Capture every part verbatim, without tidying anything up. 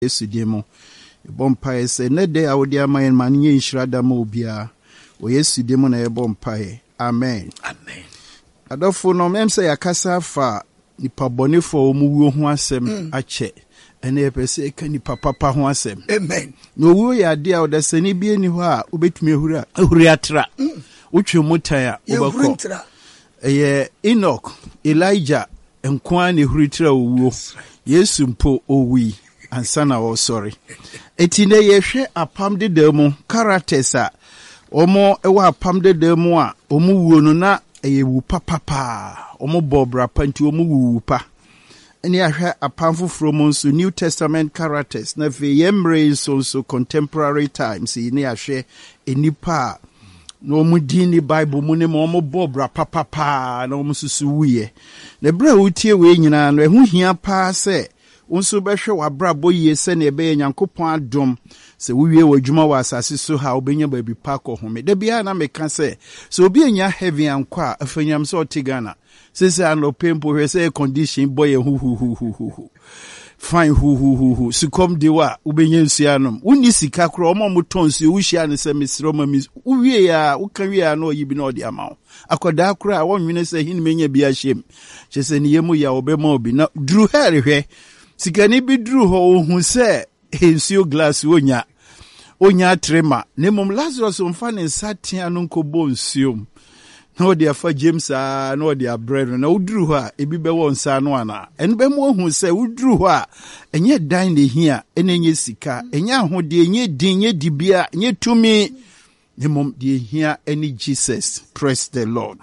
Yesu demo. Bompae se ne de awodi amayen manye nhyirada ma obia. O Yesu demo na bompae. Amen. Amen. Adofo no memse yakasa fa nipa bonefo omuwo ho asem mm. ache. Ene epese ka nipa papa ho asem. Amen. No wo ya de a odasani bi eni ho a obetumi ehura ehuri atra. Mm. Utwe mutan a obakọ. Eye Enoch, Elijah enkwa ne ehuri tra owuo. Yesu mpo owi ansa na wo sorry. Eti ne yehwe apam de demu characters a omo ewa apam de demu a omu wuo no na eyewu papapa. Omo bobra panti omu wuwu pa. Eni ahwe apam foforo mo nso New Testament characters na fe yemre so so contemporary times ni ahwe enipa no mu dini Bible mu ne mo mo bobra papapa na omu susu wuye. Na bra utie we nyina no ehu hia pa se unso behwe wabra boye se na ebe Nyankopon adom se wuwie wadwuma wa asase so ha obenya ba bi pa ko home da bia na meka se so obi anya heavy ankwa afanyam so otigana se se an opempo hwe se condition boy hu hu hu hu hu fine hu hu hu hu sikom de wa ubenya nsuanom woni sika kro omo motonsi wuhia ne se misro ma mis uwie ya ukawie ya no yibi no de amawo akoda kro a wonwene se hin menya bia hyem chese ne yemu ya obema obi na dru herehwe sikani bi dru ho hu se ensio glass wonya onya trema ne mom Lazarus mfa ne satia no nkobo nsuom na odi afa James a na odi abrero na udru ho a ebi be won sa no ana en be mo hu se udru ho a enye dan ne hia enenye sika enye ahode enye din enye dibia enye tumi ne mom de hia eni Jesus. Praise the Lord.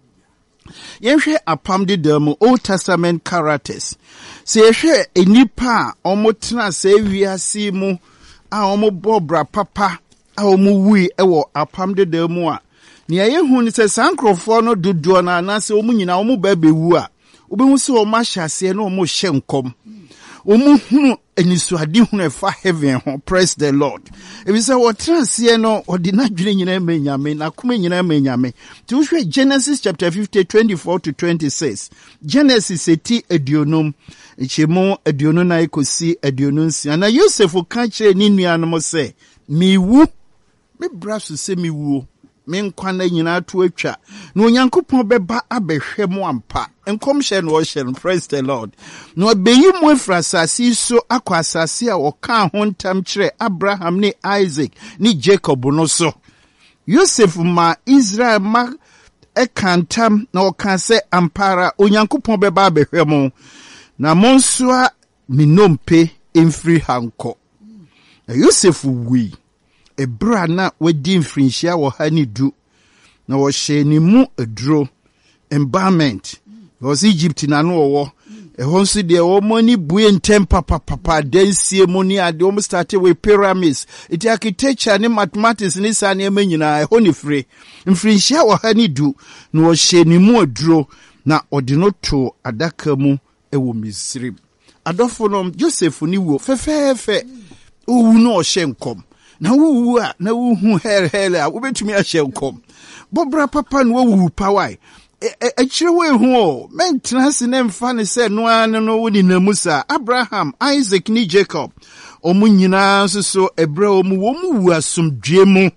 Yehwe apam de dem Old Testament characters se yehwe enipa omotena se wiase mu a omo bobra papa a omo wi ewo apam de dem a ne yehu ni se sankrofo no dodo na na se omo nyina omo ba bewu a obehu se omo ahyase na omo hye nkom omo hunu enisuade hunu efa heaven ho. Praise the Lord. Ebi se wo transie no ordinary nyina menyame na kuma nyina menyame ti wo hwe Genesis chapter fifty twenty-four to twenty-six. Genesis eti aduonum echemo aduonu na ikosi aduonu nsia na Joseph ka kire ni nuanom se miwu me braso se miwu me nkwa na nyina to atwa na Onyankopɔn beba abehwe mo ampa enkom hye no hye. Praise the Lord. No beyi mo afrasasi so akwa asase a wɔka ho ntam kire Abraham ne Isaac ne Jacob no so. Joseph ma Israel ma ekantam na wɔka se ampara Onyankopɔn beba abehwe mo na monso a minompe emfiri hanko. Joseph wi ebra na wadi mfrinhia wo ha ni du na wo hye ni mu aduro embalmment was Egypt na no wo ehon so de wo moni bue ntem papa papa dansie moni ade wo started with pyramids it architecture ni mathematics ni sa na emanyina ehon ni free mfrinhia wo ha ni du na wo hye ni mu aduro na ode no to adaka mu ewo Misrim. Adofo no Joseph ni wo fefefe owu no o hye nkom na wuwu a na wuhu her her a wobetumi ahye nkom bobra papa no wuwu pawai akire we hu o mentena se ne mfa ne se no an no woni namusa Abraham Isaac ni Jacob omu nyina so so ebra omu wo mu wu asomdwe mu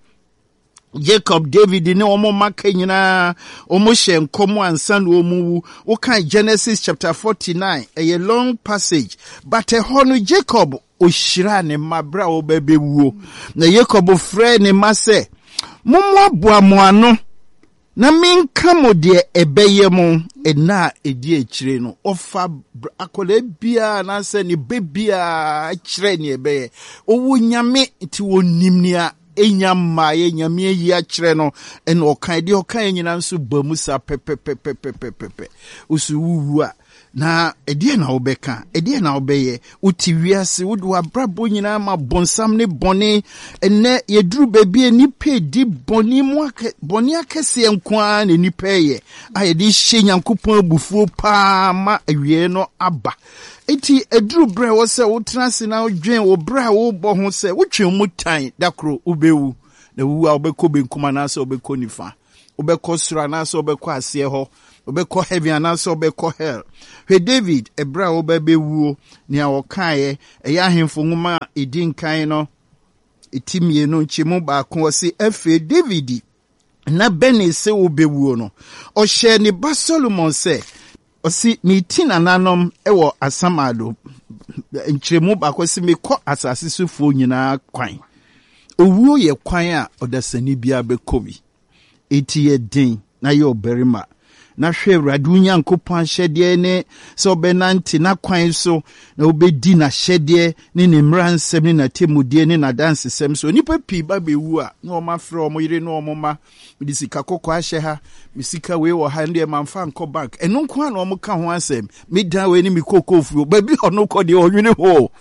Jacob David ne omo maka nyina omo hye nkom ansa no omu wu wo kan Genesis chapter forty-nine a long passage but a hono Jacob ohyira ne mabra obebewuo na Jacob frɛ ne ma sɛ mommoaboa mo ano na menka mo de ebeye mo ena edi akire no ofa akola bia na sɛ ne bebia akire ne ebeye owo nyame ti wonim ni a enyama ye nyame yi akire no ena okan de okan nyina nso bamusa pepepepepepepe usu wuwu a na edie na obeka edie na obeye uti wiase wudu abrabo nyina ma bonsam ne bone ene yeduru bebie ni pedi boni mu ake boni akese enkoa ne ni peye ayedi hye Nyankopɔn abufuo pa ma awie no aba eti eduru bre wo se wotena se na odwen wo bra wo bɔ ho se wotwe mu tan dakro ubewu na wu a obekɔ benkuma na se obekɔ nifa obekɔ sura na se obekɔ ase ho obekɔ heaven anaasɛ obekɔ hell. Hwɛ David ebra obebewu nea wɔkae ɛyɛ ahemfo nwoma edi nkan no etimie no nkyemu baako ɔse efe David na bɛne se obewu no ɔhyɛ ne ba Solomon sɛ ɔse meti nananom ɛwɔ asamado nkyemu baako se mekɔ asase sofo nyinaa kwan. Owuo yɛ kwan a ɔdasani bia bɛkɔ bi. Eti yɛ den na yɛ ɔbarima. Na hwɛ Awurade Onyankopɔn ahyɛdeɛ ne sɛ ɔbɛnante na kwan so na ɔbɛdi n'ahyɛdeɛ ne ne mmaransɛm ne n'atemmudeɛ ne n'adansesɛm so. Nipa pii ba bɛwu a na ɔma frɛ ɔmo yere na ɔmo ma mede sika kɔkɔɔ ahyɛ ha me sika wei wɔ ha ndeɛ mamfa nkɔ bank. Ɛno nko a na ɔmo ka ho asɛm medan wei ne me kokoofuo baabi ɔno kɔ deɛ ɔnwene ho.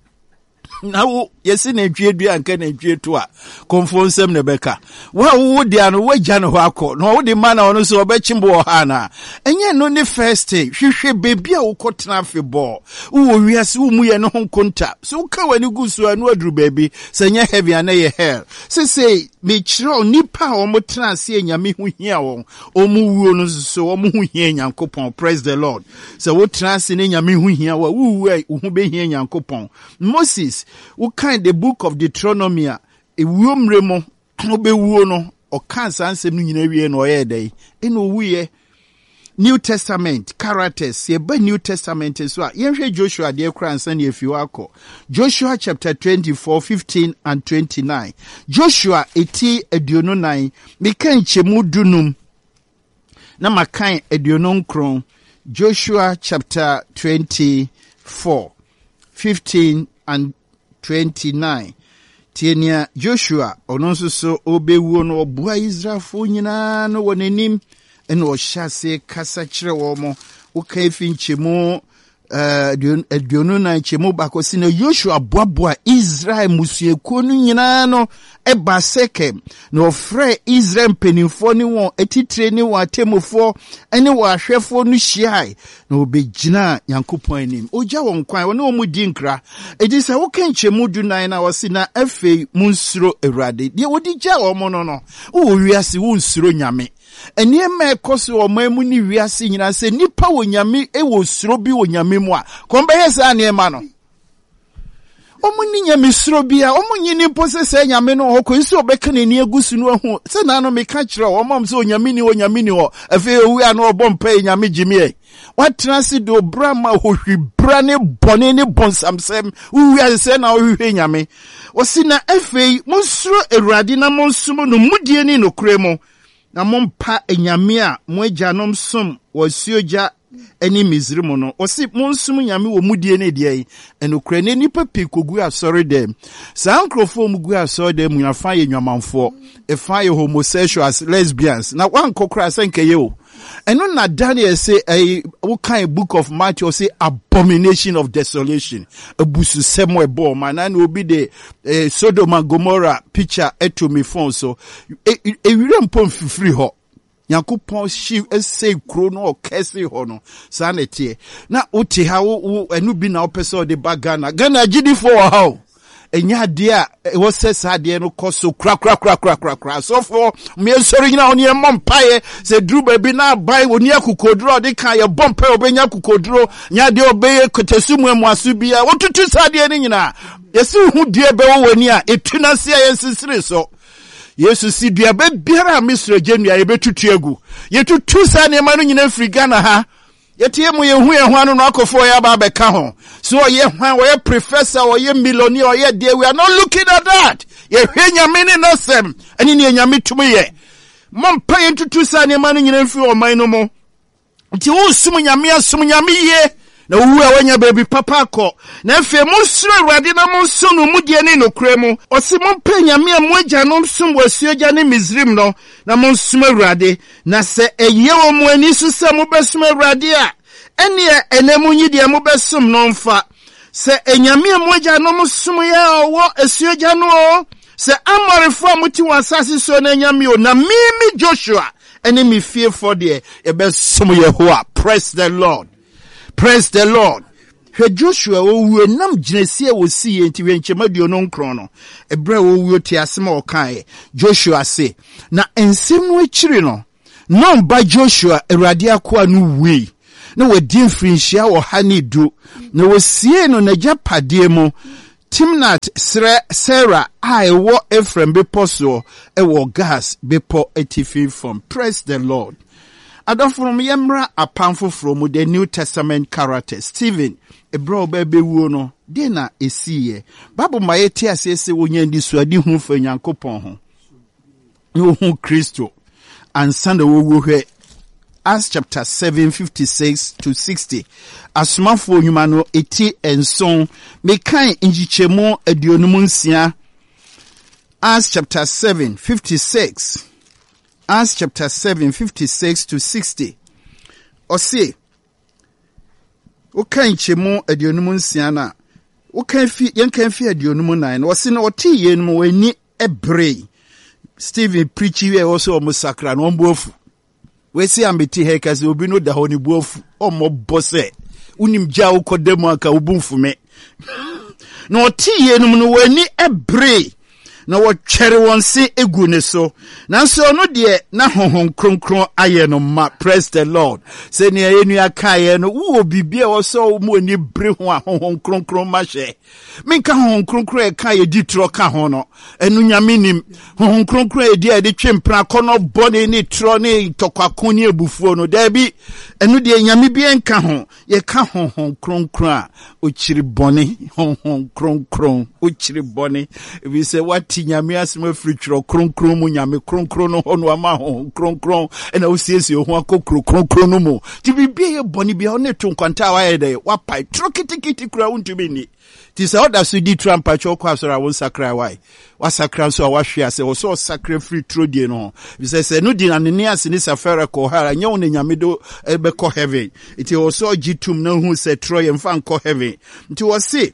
Na wo yesi na edwie dua anka na edwie to a konfo nsem ne beka wa wo dia no wagya no hɔ akɔ na wo de ma na ɔno so ɔbɛkyimbo wɔ ha na enye no ne first hwehwɛ bebi a wo kɔtena afebɔ wo wiase wo mu ye no ho konta so ka wani gusu anu aduru bebi sɛ nye heaven na ye hell se se me kyerɛ nipa a ɔmo tena ase enyame ho hia wɔn ɔmo wuo no so ɔmo ho hia Nyankopɔn. Praise the Lord. So wo tena ase ne nyame ho hia wa wo wu a wo ho be hia Nyankopɔn. Moses what kind the book of Deuteronomy a ewuomre mo obewuo no ɔka sansɛm no nyina wie no ɔyɛ dai eno wuye New Testament characters ye ba New Testament so a yenhwɛ Joshua de kra ansa ne afi wakɔ. Joshua chapter twenty-four fifteen and twenty-nine. Joshua eti aduonu nine meka nkyɛmu dunum na makan aduonu nkron. Joshua chapter twenty-four fifteen and twenty-nine. Tienia Joshua ono nso so obewu no obua Israelfo nyina no wonanim ene ohyase kasa kyerɛ wo mo woka efi nkyemu eh aduonu na nkyemu bakosi na Joshua boaboa Israel musuekuo no nyina no eba Sekem na ofrɛ Israel mpanimfo ne wɔn etitire ne wɔn atemufo ene wɔn ahwɛfo no hyiai na obegyina Nyankopɔn anim ogya wɔn kwan wɔn no mu di nkra edi sɛ woka nkyemu dunan na wɔsi na afei munsuro Awurade de wodi gya wɔn no no wo wiase wo nsuro nyame enie me koso o mamu ni wiase nyina se nipa wo nyame e wo suro bi wo nyame mu a kombe yesa ne ma no omu ni nyame suro bi a omu nyini pose se nyame no ho ko nso obeka ne ni agusu no hu se na no meka kire o mom se o nyame ni o nyame ni ho afi owu a no obompa nyame gimie watena se do brama hohwi bra ne bone ne bonsamsem uwi se na ohwe nyame o si na afi monsuro Awurade na monsumo no mudie ni no kremo na mompa enyame a mo agyanom som wasuogya ani Misrim no osi monsum nyame wo mudie ne de enokra ne nipa pikogu asori dem sa nkrofo mu gu asori dem nyafa ye nwamanfo efa ye homosexuals lesbians na wan kokra senkeye o eno na Daniel say a what kind book of Matthew say abomination of desolation abusu semo ebo man na obi de uh, Sodom and Gomorrah picture eto me phone so e wire mpom fifiri ho Yakupon shi ese kro no kese ho no sanete na uti ha wo enu bi na opese de bagana Ghana gidi for how enya de a wo sesa de no koso kra kra kra kra kra kra so for me sori nyina oni e mompaye se dru ba bi na bai oni akukodro de kan ye bompa obenya akukodro nya de obeye kotesumu emu asu bia wo tutu sa de ni nyina yesu hu de be wo wani a etuna se yensisire so Yesu si dua be biara misro genua ye betutu egu ye tutu sa ne ma no nyina firi Ghana ha ye tie mu ye hu ye hu anu no akofo ya ba be ka ho so ye hwan wo ye professor wo ye millionaire wo ye there we are not looking at that ye hwe nyame ne nasem ani ne nyame tumu ye mompa ye tutu sa ne ma no nyina firi o man no mo nti wo sum nyame asum nyame ye na uwe wanya baby papa ko na efe monsuro Awurade na monsono mudie ne nokra mu osi mompa nyame a moagya no msom wasuogya ne Misrim no na monsom Awurade na se eye wo mo ani so se mo besom Awurade a ene enemu nyidie mo besom no mfa se enyame a moagya no msom ya owo asuogya no o se amorefo amuti wasase so na nyame o na mimi Joshua ene mi fear for de e besom Yehowa. Praise the Lord. Praise the Lord. He Joshua owu nam ginesie wo siye nti wenchemaduo no nkron no ebra owu te asema o kan Joshua se na ensem no akiri no no ba Joshua Awurade akoa no we na wadi mfrinhyia wɔ ha ne do na wosie no na japade mu Timnat Sarah a ɛwɔ Ephraim bepɔ so ɛwɔ Gas bepɔ atifi from. Praise the Lord. Adofrom yemra apamfo from the New Testament character Stephen ebro bebe wuo no de na esiye Bible ma yeti asese wonya ndi suade hu fa Nyankopɔn ho no hu Kristo ansanda wo wo hwe Acts chapter seven fifty-six to sixty. Asomafo nyuma no eti enson mekan njichemu aduonum nsia. Acts chapter seven fifty-six. Acts chapter seven fifty-six to sixty. Ose wokan nchemu aduonum nsia na wokan fi yenkan fi aduonum nine. Ose na oti yenum wani ebre. Stephen preach we also omusakra no mbofu. We see ambiti hekasi obi no da honi buofu omo bose unim ja ukodemu aka ubumfu me no ti yenum no wani ebre na wo twere won se egu ne so nanso no de na honhon kronkron aye no ma. Praise the Lord. Se ne enu aka ye no wo bibia wo so mu ani bre ho a honhon kronkron ma hye minka honhon kronkron e ka ye di tro ka ho no enu nyame nim honhon kronkron e di e de twempra kono bone ni tro ni tokwako ni ebufuo no da bi enu de nyame bi enka ho ye ka honhon kronkron a ochiri bone honhon kronkron ochiri bone we say what nyame asema fritro kronkron mu nyame kronkron no hono ama ho kronkron ena osiesie ho akokro kronkron no mu ti bibie ye boni bia one to nkwanta wa ye de wa pai trokitikiti kura untumi ni ti se oda so di trampa choko asora won sakra wai wa sakra so wa hwe ase wo so sakra fritro die no bi se se no di na ne ase ni safara ko hara nya won nyame do be ko heaven iti wo so gitum na hu se troye mfa nko heaven nti wo se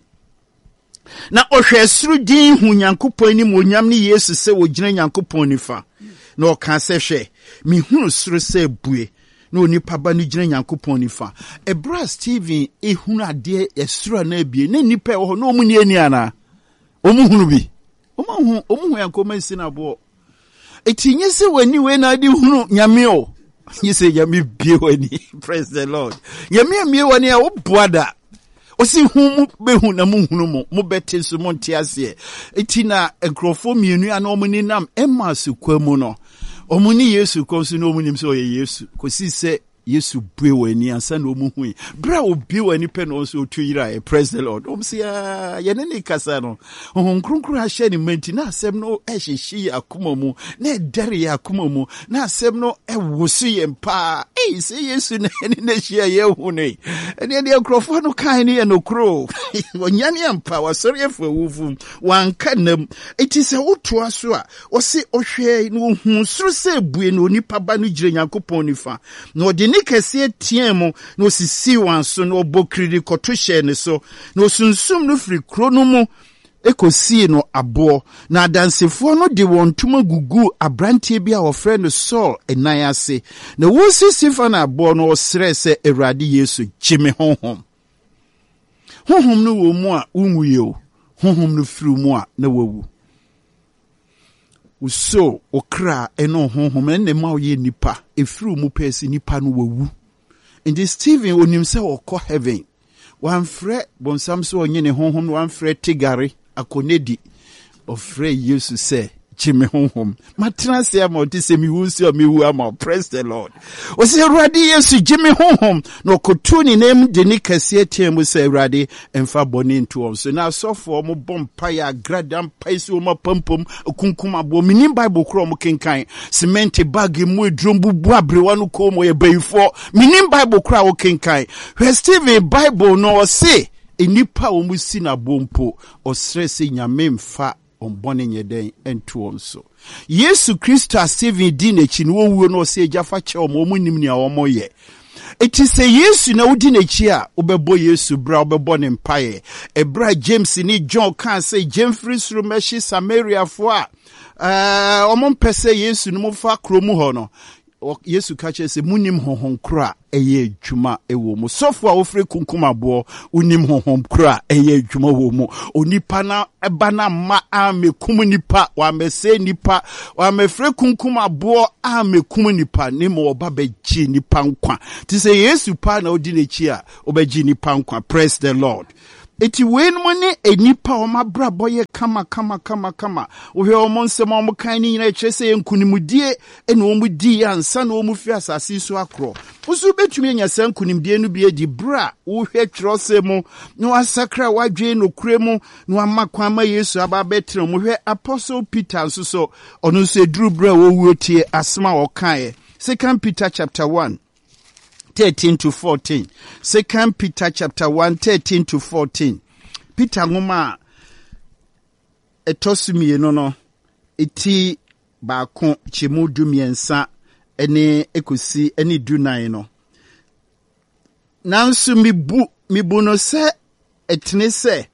na ohwe suru din hu Nyankopɔn ni mo nyam ni Yesu se wo gina Nyankopɔn nifa na o ka se hwe mi hunu suru se bue na onipa ba ni gina Nyankopɔn nifa ebra Stephen ehunu ade esuru na bie na nipa wo na omu ni ani ana omu hunu bi omu hu omu hu Yankopɔn si na bo etinye se wani we na ade hunu nyame o yese nyame bie wani. Praise the Lord. Nyame amie wani a wo boada osi hu be hu na mu hunu mo mo bete so mo ntiase eti na enkrofo mienu ana omuni nam emas kwamu no omuni Yesu konsu no omunim se oye Yesu kosi se Yesu bue wani ansa na omu hu bra obi wani pe no so otu yira. Praise the Lord. Omsi ya ye ne ne kasa no hon kronkron a hye ni manti na asem no ehyeshi akoma mu na dere ya akoma mu na asem no ewosu ye mpa eh se Yesu na ne na hye ye hu ne ene de enkrofo no kan ne ye no kro wonyane mpa wasori efu awufu wanka nam eti se woto aso a o se ohwe no hu suru se bue no nipa ba no gire Nyankopɔn nifa no de kese tiemu no sisi wanso no bokiri koto hye ne so no sunsum no firi kro no mu ekosi no abo na dansefo no de won tuma gugu abrantie bia wo frɛ no Saul enan ase na wo sisi fa na abo no osrɛ sɛ Awurade Yesu gyeme honhom honhom no wo mu a unwuye o honhom no firi mu a na wawu uso okra eno honhom enne ma wo ye nipa efiri mu pesi nipa no wawu indi Stephen onim se okɔ heaven wan frɛ bonsam so onye ne honhom wan frɛ tigare akonedi ofrɛ Yesu se chime honhom matena se ama oti se mi wu se o mi wu ama. Praise the Lord. O se Awurade Yesu jime honhom no kotuni nem de ni kase tiemu se Awurade emfa boni nto on so na sofo mo bompa ya gradam paisi o mapampom kunkum abo minim Bible kro mo kenkan cement bag mu edrom bubu abrewa no ko mo ye bayifo minim Bible kro wo kenkan hwe Stephen Bible no o se enipa o mu si na bompo o stress nyame mfa ombone nyeden entu onso Yesu Kristo a Stephen di n'echi no wuo no se jafa che o mo munim ni a o mo ye eti se Yesu na wudi n'echi a obebo Yesu bra obebo ne mpaye ebra James ni John kan say James free suru meshi Samaria fo a eh omo mpese Yesu no mo fa kromu ho no Yesu kache se munim honhom kra eye adwuma ewo mu sofo a ofre kunkum abo unim honhom kra eye adwuma wo mu onipa na eba na ma amekum nipa wa mese nipa wa mefre kunkum abo amekum nipa ne mo oba beji nipa nkwa ti se Yesu pa na odi nechi a obeji nipa nkwa. Praise the Lord. Eti wen money enipa o mabra boye kama kama kama kama ohwe o monsem o kan ni nyina kyerese enkunimudie ene o mudi ansa na o mu fi asase so akro usu betumi anya san kunimdie no bi edi bra ohwe kyerose mu no asakra wadwe no kuremu no amakwa ma Yesu aba betre mu hwe Apostle Peter nso so ono so eduru bra wo wuotie asma o kan Second Peter chapter one thirteen to fourteen. Second Peter chapter one, thirteen to fourteen. Peter ngoma etosumi no no eti baako chemu dumiensa ene ekosi ene dunan no. Nansu mibu mibu no se etne se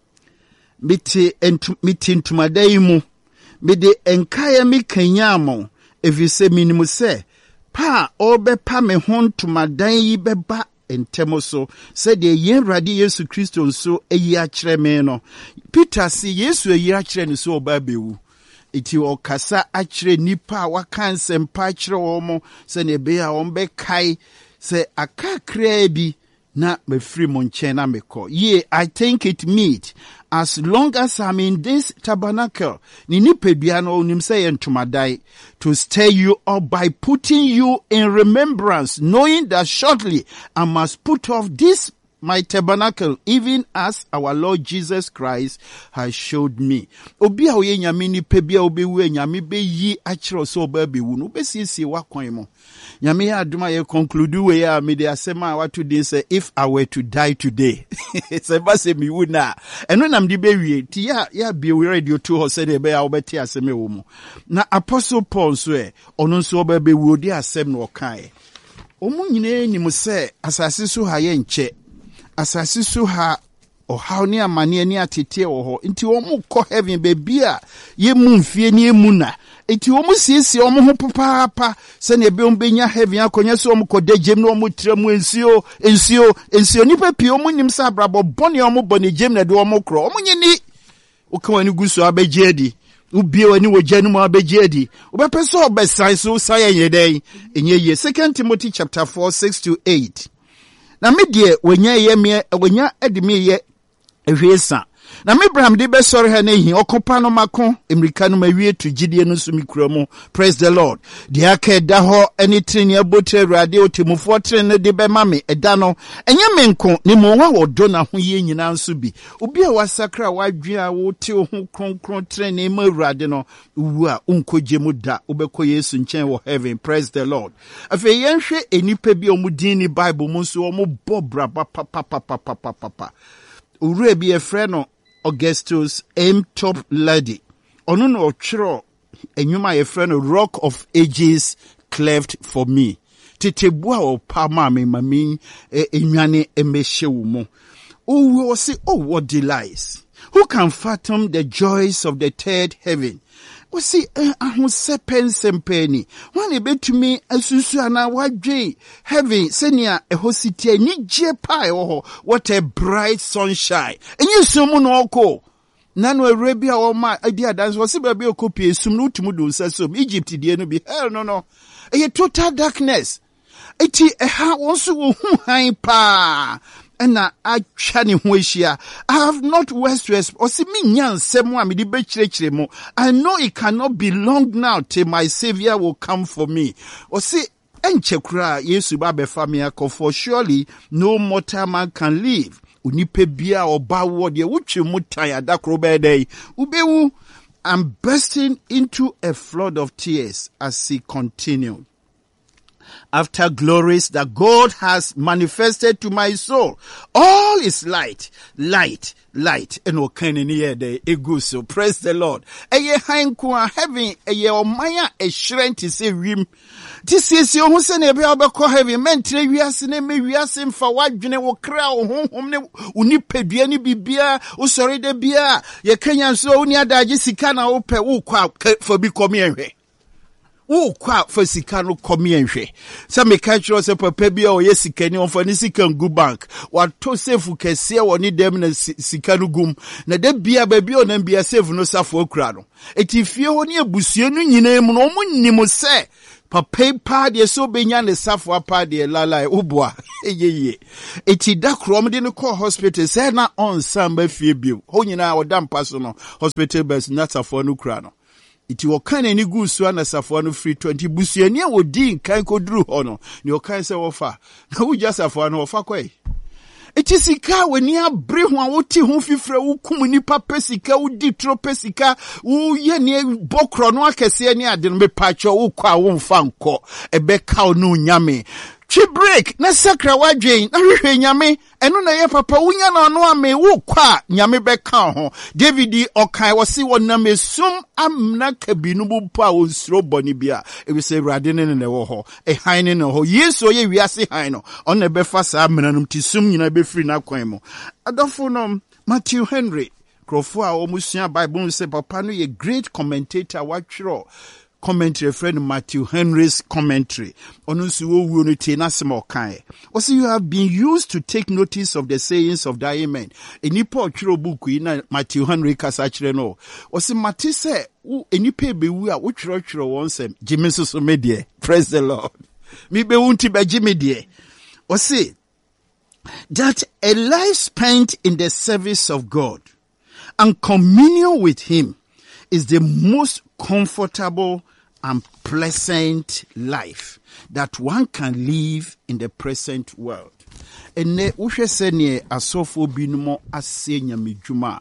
miti entu miti ntumadai mu mide enkaya mi kanyamo evise minimu se pa obe pa me honto madan yi beba entemo so said the yen radi Yesu Christo so eyi akire me no. Peter si Yesu eyi akire ni so oba bewu iti okasa akire nipa waka nsempa akire omo se ne be a ombe kai se akakra bi na me free mo nchen na meko. Ye, I think it meet as long as I'm in this tabernacle, ni nipebiano nimse entumadai, to stir you up by putting you in remembrance, knowing that shortly I must put off this my tabernacle, even as our Lord Jesus Christ has showed me. Obi a oye nyame ni pebia obi we nyame be yi achiro so oba be wu no be siesie wakwan mo. Nyame ya aduma ye conclude we ya me de asema watu din say if I were to die today. Se ba se mi wu na. Eno nam di be wie ti ya ya be we radio to ho say de be ya obeti aseme wo mo. Na Apostle Paul so e ono so oba be wu di asem no kan. Omu nyine ni mo se asase so ha ye nche. Asasi so ha o how ni amane ni atete wo ho nti wo mu kɔ heaven baby a ye mu mfie ni emu na nti wo mu siesie wo mu ho papa se na ebe wo benya heaven akonya so wo mu kɔ dagem na wo mu tra mu ensio ensio ensio ni papi wo mu nim sa brabo bone wo mu bone gem na de wo mu kro wo mu nyini wo kan wani guso abegye adi ubie wani wo gya no mu abegye adi wo be pese obesan so saye yeden enye ye. Second Timothy chapter four six to eight. Na me die wanya ye me wanya edimi ye ehwesa na me bram de be sori ha na hi okopa no mako emrika no mawie to gidie no so mikura mu. Praise the Lord. De aka da ho eni treni abotre awrade otemufo treni de be mame eda no enye menko ni mo wa wodo na ho ye nyina nso bi obi a wasakra wadwe a wote ho kronkron treni ma awrade no wu a unkoje mu da obekọ Yesu nchen wo heaven. Praise the Lord. Afa yenhwe enipa bi omudin ni Bible mu nso ombo braba papa papa papa papa ure bi efre no Augustus M. Top Lady. Ono no ochro enyuma ye friend Rock of Ages cleft for me. Titebua o pa mame mami enwane emehye wo mo. Oh, we say, oh, what delights. Who can fathom the joys of the third heaven? We see, ahun sepen sempeni. Wani betumi asusu ana wadwe heaven senia ehositi ni je pa eho. What a bright sunshine. Enye sumu no oko. Nano Arabia or my idea dance was a baby copy sum no tumudu sasum Egypt die no be hell no no. A total darkness. Eti eha wonso wo hu han pa. Ena atwa ne ho ahia. I have not west west or see me nyan semo a me de bekyerechire mo. I know it cannot be long now till my savior will come for me. Or see enche kura Yesu ba be fa me akọ, for surely no mortal man can live. Unipe bia oba wo de wutwe mutan adakro be dey. Ubewu. I'm bursting into a flood of tears as he continued. After glories that God has manifested to my soul, all is light, light, light. And what can in here they ego so praise the Lord. Eye hankwa heaven eye omaya e shrine to say rim. This is your Hussein Ebelbeko heaven men tre wiase ne me wiase mfa wadwene wo kra wo honhom ne unipedua ni bibia wo sori de bia ye Kenya so oni adaje sika na wo pe wo kwa for bi come here. wo kwa for sika no come enhwe se me ka chiro se papa bia o ye sika ni on for ni sika ngu bank wa to save kese wo ni dem na sika no gum na da bia ba bia o na bia save no safo akura no eti fie ho ni abusua no nyina mu no mo nim se papa pa de so benya ne safo pa de lala oboa eyeye eti da krom de no call hospital say na on samba fie bio ho nyina o dam paso no hospital bus na safo no kura no iti wokan ani gu so na safo no free twenty busuani a wodi nkan koduru ho no ne wokan se wofa na wo just safo no wofa kwai iti sika weni abre ho a woti ho fifre wo kum nipa pesika wo di tro pesika wo ye ne bokro no akese ne ade no mepacho wo kwa wo mfa nko ebe ka no nyame twi break na sakra wadwen na hwehwe nyame eno na ye papa wunya na no ame wo kwa nyame be ka ho David okai wose wonam esum amna kabinu bu pa wo sro boni bia e be se urade ne ne wo ho e han ne ne ho yesu ye wiase han no on na be fa sa amnanum ti sum nyina be free na kwan mu adofo no Matthew Henry krofo a omusua Bible say papa no ye great commentator wa twiro commentary friend Matthew Henry's commentary onunsu wo no tie na sema okan also you have been used to take notice of the sayings of thy men enipa otwiro book yi na Matthew Henry kasa kire no osi mate se enipa bewu a wo twiro twiro won sem jimi so medie praise the Lord mi be wunti be jimi die osi that a life spent in the service of God and communion with him is the most comfortable and pleasant life that one can live in the present world. Ene uhwe senye asofo binumo ase nyamedwuma.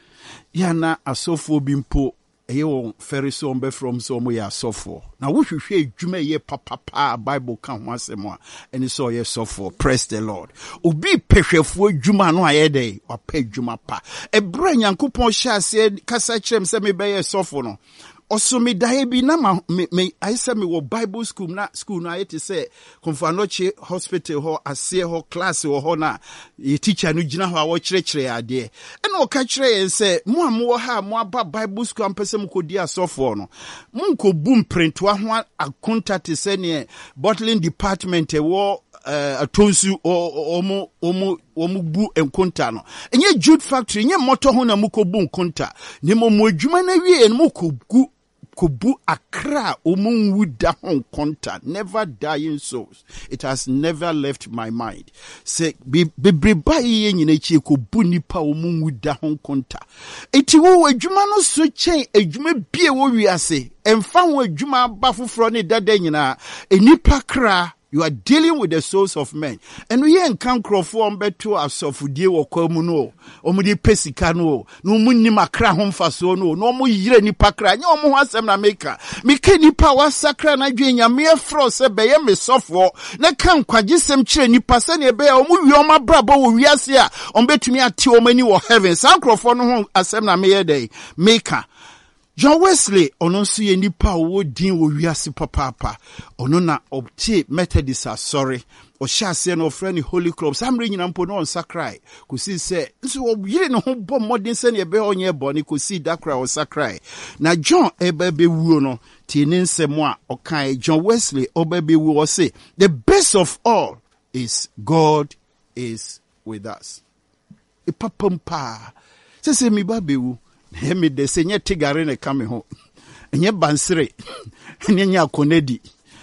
Yana asofo bimpo eye won feriso ombe from so mo ya asofo. Na wohwehwe edwuma ye papapa Bible kan ho asemo a eni so ye sofo. Praise the Lord. Obi pehwefo edwuma no ayede wapa edwuma pa. Ebra Nyankopon hya ase kasa kyerem se me be ye sofo no. Also me dae bi na ma me, me I say me wo Bible school na school na yeti say Komfanoche hospital ho ase ho class ho ho na ye teacher no gina ho a wo kyerɛkyerɛ ade e na o ka kyerɛ yen say mo amwo ha mo aba Bible school ampese mo kodi asofo no mo nkobu mprentoa ho akonta te se ne bottling department e wo Uh, atonsu omo omo omo bu enkonta no enye jude factory enye moto ho na mukobu enkonta ne mo mo adwuma na wie no mukogu kobu akra omo nwuda ho enkonta never dying souls. It has never left my mind. Say be be ba ye nyina chi kobu nipa omo nwuda ho enkonta eti wo adwuma no so chen adwuma bie wo wiase emfa ho adwuma ba foforo ne dada nyina enipa kra. You are dealing with the souls of men. And we ain't can crow for beto asofudie wo kwamu no. Omudi pesika no. No munni makra hom faso no. No mu yire ni pakra. Nya omo ho asem na meka. Meka nipa wa sakra na dwe nya me fro se beye me sofo. Na kan kwagisem kire nipa se ne be omo wi oma brabo wo wiase a ombetumi ate omani wo heaven. San crofo no ho asem na me ye dey. Meka John Wesley ono so ye nipa wo din wo wiase papapa ono na obtie Methodist sorry o hyase na ofre ni Holy Cross amre nyina mpo no onsakrai kosi se nso wo yire ne ho bo modern se ne be onye bo ne kosi dakra o sakrai na John ebe be wuo no tie ne nsemo a okan John Wesley oba be wuo say the best of all is God is with us ipapampa se se mi ba be wu Hemi de senye tigare ne kame ho. Enye bansere. Enye akonedi.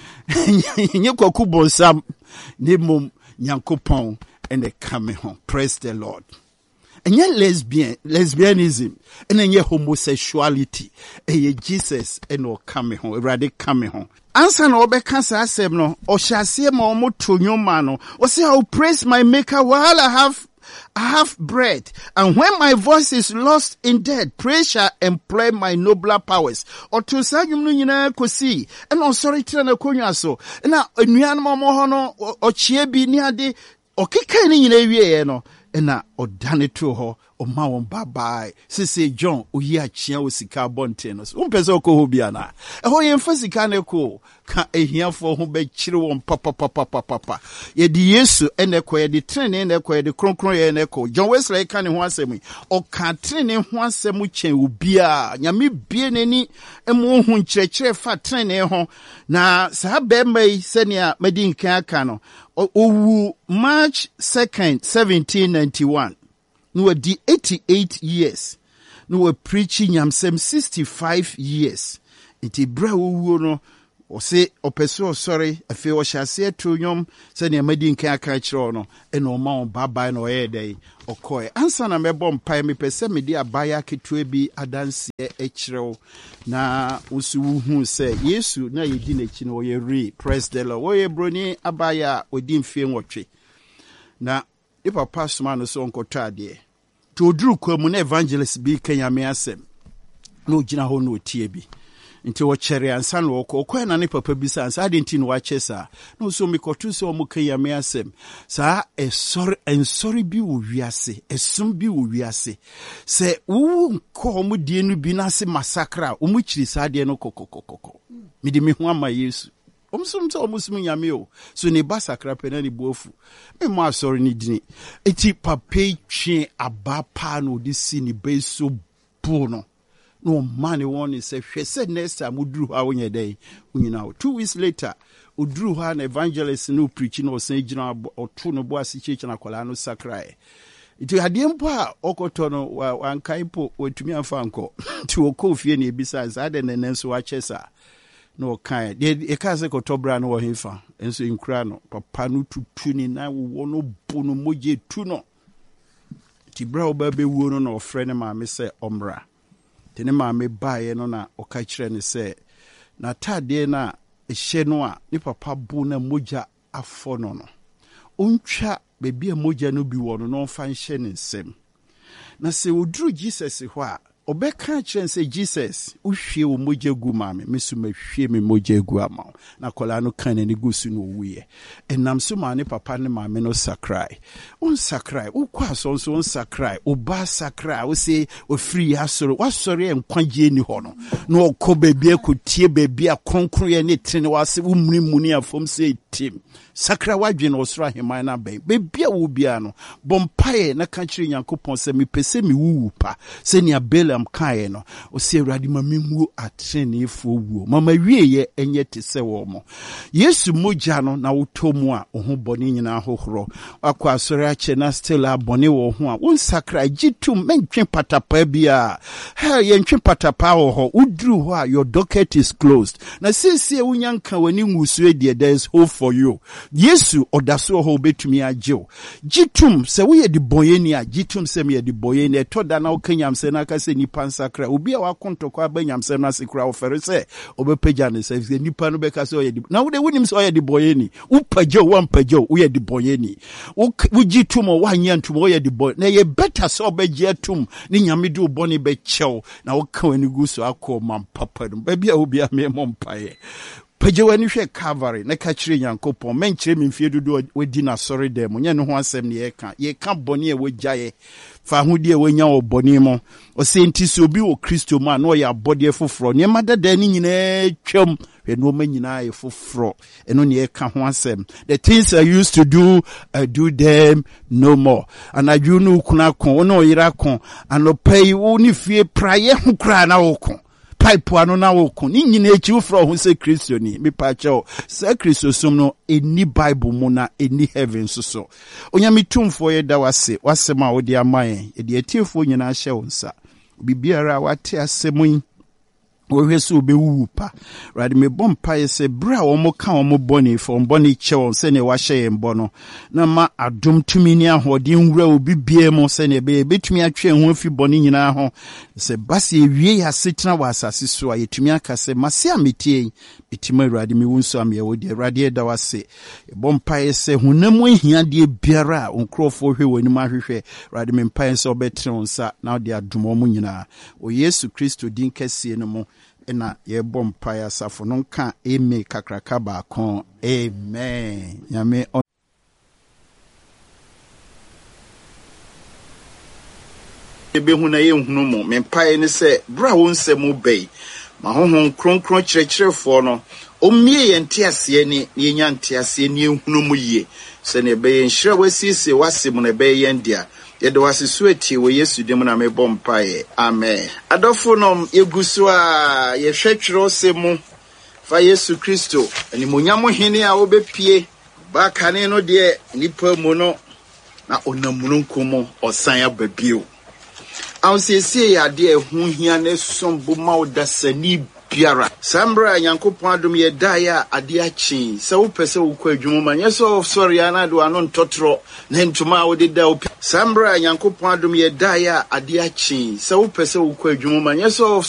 Enye kwaku bonsam. Ne mom nyankopon ene kame ho. Praise the Lord. Enye lesbian, lesbianism. Enye homosexuality. Enye Jesus ene kame ho. Erade kame ho. Answer no obe kansa asem no. Oshase ma omo tonyoma no. O say I will praise my maker while I have I have bread, and when my voice is lost in death, praise shall employ my nobler powers. Or to say you nyina kosi, and on sorry tira na konwa so. Na enuan mo mo ho no ochie bi ni ade okika ni nyina wie no. Na ɔdane to hɔ ɔma wɔn babae sese John oyi akyea wɔ sika abɔnten no so wompɛ sɛ ɔkɔ hɔ bi ana ɛhɔ yɛmfa sika ne kɔ ka ahiafoɔ ho bɛkyere wɔn papapapapapa yɛde Yesu ɛna ɛkɔ yɛde trenee na ɛkɔ yɛde kronkron yɛ na ɛkɔ John Wesley ka ne ho asɛm yi ɔka trenee ho asɛm kyɛn obiara nyame bie n'ani ɛmo ho nkyerɛkyerɛ fa trenee ho na saa bɛrima yi sɛnea madi nkan aka no owu March second seventeen ninety-one no wadi eighty-eight years no were preaching nyamsem sixty-five years iti bra owu no ose opeso sorry afi o hyase to nyom sɛnea madi nkan aka kyerɛ no ɛna ɔma on baba na ɔyɛ dɛ ɔkɔe ansa na mɛbɔ mpae me pɛ sɛ mede abaya ketewa bi adanse ɛkyerɛw na usu hu sɛ Yesu na yedi n'akyi no ɔyɛ re praise the Lord ɔyɛ broni abaya odi mfie nwɔtwe na e papa soma no so nkɔtɔ adeɛ to oduru kwa mu na evangelist bi kanyame asɛm na ogina hɔ na otie bi nti wɔkyɛre ansa na wɔkɔ ɔkɔ na ne papa bi sa ansa ade nti no wakyɛ saa na so mekɔto sɛ ɔmo kanyame asɛm saa ɛsɔre ɛnsɔre bi wɔ wiase ɛsom bi wɔ wiase sɛ wo nkɔ ɔmo die no bi na se masakra ɔmo kyiri saa deɛ no kokokokoko mede me ho ama Yesu omsum sɛ omusum nyame o so ne ba sakra pɛ na ne boafu me mo asɔre ne dini eti papa twe aba pa no de si ne ba so bu no no man won is say hwe say next time uduru ha wonye dey unyina two weeks later uduru ha na evangelist no preaching no say gina oto no bo ase church na kwala no sakra iti ade mpo a okoto no wankai po wetumi afa anko ti okofie na ebisa za de ne nso wa chesa no kan de e ka se kotobra no wo hefa enso inkura no papa no tutu ni na wo no bo no moje tu no ti bra oba be wo no na ofre ne ma me se omra tene ma me bae no na oka kire ne se na tade na ehye no a ni papa bo na moja afo no no ontwa bebi a moja no bi wo no no fa nhye ne nsem na se oduru Jesus ho a obeka kire se Jesus uhwie wo moja gu ma me mesu mahwie me moja gu ama na kola no kan ne gusu no wuye enam so ma ne papa ne ma me no sakrai on sakrai ukwa so so on sakrai oba sakrai wo se ofiri asoro wasori enkwagye ni ho no no okọ bebi akotie bebi akronkron ye ne tene wase umuni muni afom se tim sakra wadwe no osoro ahemai na ben bebi a wo bia no bompae na ka kire Nyankopon se me pese me wuwu pa se ni Balaam kae no o se Awurade ma menwu atrenefo wuo mama wieye enye te se wo mo Yesu moja no na wotomu a wo ho bone nyina hohoro akwa asori ache na still abone wo ho a won sakra gitum mentwe patapa bia ha ye ntwe patapa wo ho uduru ho a your docket is closed na sisi wunyanka wani ngusu edie there is hope for you Yesu odaso ho betumi agyew gitum se wo ye di boyeni a gitum se me ye di boyeni e to da na okanyam se na ka se nipa nsakra obi a wakontokwa abanyam se na sekra ofere se obepagya ne se nipa no beka se oye di na wo de wonim se oye di boyeni upagyo wampagyo wo ye di boyeni wo gitum o wanya ntum wo ye di boy na ye better se obegye atum ni nyame de obone be kyew na wo ka wani guso akoma papa no ba bia obi a me mompae pagewani hwe Calvary na ka kire Nyankopon menkyere me mfie dodo wadi na sori dem nya ne ho asem ne ye ka ye ka bone e wogyaye fa hodi e wonya wo bone mo o se nti so obi wo Kristo ma na o ya bode foforo ne madada ni nyina twam hwe no ma nyina ye foforo eno ne ye ka ho asem the things I used to do I do them no more anadwu no kuna kon no yira kon anopai wo ni fie praye ho kra na wo kon pipe ano na woko ni nyina echi ufro ho se Kristo ni me pa chao se Kristo som no eni Bible mu na eni heaven so so onyame tumfo ye da wase wase ma odi amaye e de etiefo nyina hye wonsa bibiara wate asemun wo so obewu pa rade me bompa ye se bra wo mo ka wo mo boni fo boni chewo se ne wa hye mbo no na ma adom tumi ni ahode nwura obi bie mo se ne be betumi atwe ho afi boni nyina ho se base ewie ya setena wa asase so ayetumi aka se mase ametie etima rade me wonso am ye wodi rade da wase bompa ye se honam ahia de biara onkrofo hwe wani ma hwehwe rade me mpa ye se obetre onsa na de adom mo nyina o Yesu Kristo din kase no mo ena ye bompa ya safo no nka eme kakraka ba kon amen nyame ebe hu na ye nhunu mo mempae ne se bra wo nsem bei ma honhom kronkron kyerɛkyerɛfo no omie ye ntiase ni yenya ntiase ni ehunu mu ye se ne be nhira wasisi wasem ne be ye ndia ye de wasisu eti wo Yesu dem na me bompae amen adofo nom yegusu a ye hwetwero se mu fa Yesu Kristo ani monyam hene a obepie ba kane no de nipa mu no na onamuno nkomo osan ababio awsiesie ya de hu hia ne sombo ma odasani biara sambra Nyankopon adom ye daya ade achi se wo pese wo kwa adwuma ma nyeso sorry ana do ano ntotro na ntuma wo de da sambra Nyankopon adom ye daya ade achi se wo pese wo kwa adwuma ma nyeso